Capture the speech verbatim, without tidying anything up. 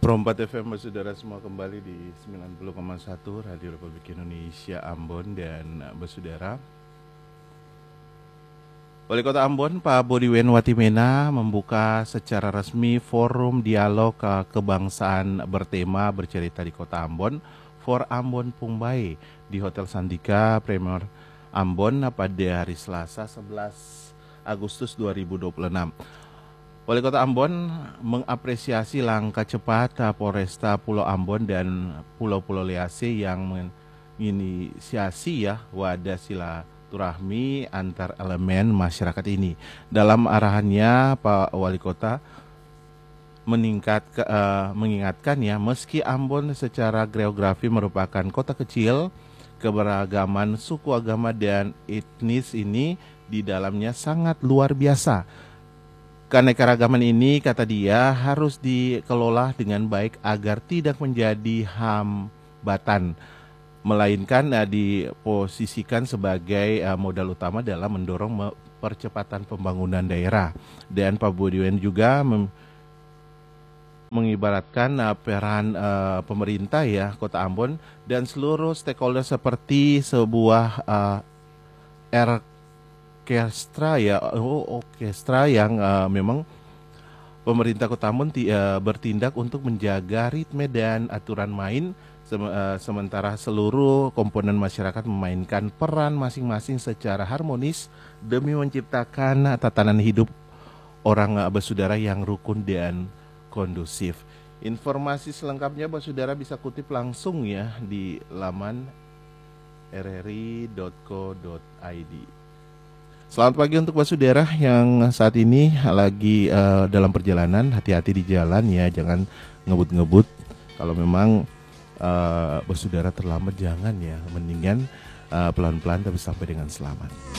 From empat F M, saudara semua kembali di sembilan puluh koma satu Radio Republik Indonesia Ambon. Dan bersaudara, Wali Kota Ambon Pak Bodiwen Watimena membuka secara resmi forum dialog ke kebangsaan bertema bercerita di Kota Ambon For Ambon Pumbai di Hotel Sandika Premier Ambon pada hari Selasa sebelas Agustus dua ribu dua puluh enam. Wali Kota Ambon mengapresiasi langkah cepat Polresta Pulau Ambon dan Pulau-Pulau Lease yang menginisiasi ya wadah silaturahmi antar elemen masyarakat ini. Dalam arahannya, Pak Wali Kota meningkat uh, mengingatkan ya, meski Ambon secara geografi merupakan kota kecil, keberagaman suku, agama dan etnis ini di dalamnya sangat luar biasa. Keanekaragaman ini, kata dia, harus dikelola dengan baik agar tidak menjadi hambatan, melainkan uh, diposisikan sebagai uh, modal utama dalam mendorong me- percepatan pembangunan daerah. Dan Pak Bodiwen juga mem- mengibaratkan uh, peran uh, pemerintah ya Kota Ambon dan seluruh stakeholder seperti sebuah uh, orkestra ya oh, orkestra yang uh, memang pemerintah Kota Ambon ti, uh, bertindak untuk menjaga ritme dan aturan main sem- uh, sementara seluruh komponen masyarakat memainkan peran masing-masing secara harmonis demi menciptakan uh, tatanan hidup orang uh, bersaudara yang rukun dan kondusif. Informasi selengkapnya bersaudara bisa kutip langsung ya di laman r r i dot co dot i d. Selamat pagi untuk bersaudara yang saat ini lagi uh, dalam perjalanan, hati-hati di jalan ya, jangan ngebut-ngebut. Kalau memang uh, bersaudara terlambat jangan ya, mendingan uh, pelan-pelan tapi sampai dengan selamat.